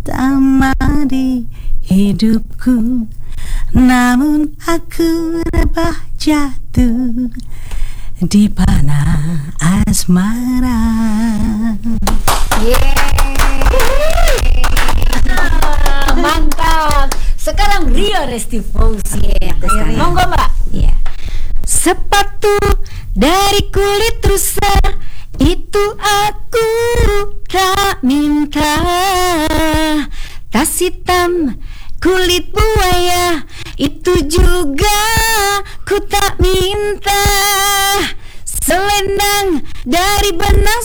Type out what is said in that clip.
pertama di hidupku, namun aku rebah jatuh di panah asmara. Mantap. Sekarang Ria Restifauzi. Monggo Mbak. Ya. Sepatu dari kulit rusa itu aku tak minta. Tas hitam kulit buaya itu juga ku tak minta. Selendang dari benang